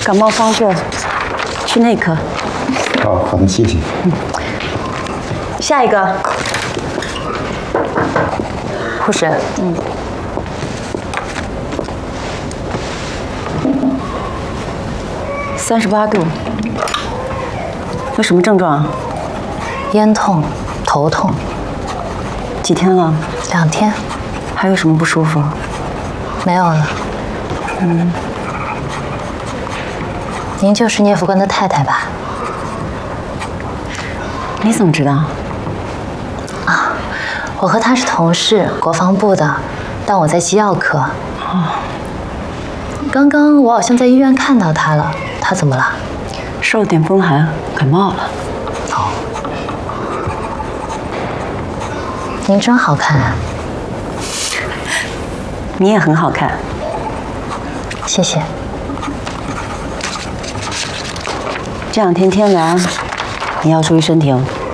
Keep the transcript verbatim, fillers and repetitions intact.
感冒发热，去内科。 哦，好的，谢谢。 嗯。下一个。护士。嗯。三十八度。有什么症状？ 咽痛、头痛。 几天了？ 两天。 还有什么不舒服？ 没有了。嗯。您就是聂副官的太太吧？ 你怎么知道？ 啊，我和他是同事，国防部的，但我在机药科。哦。刚刚我好像在医院看到他了，他怎么了？ 受了点风寒，感冒了。 哦。您真好看啊！ 你也很好看。 谢谢。 这两天天凉，你要注意身体哦。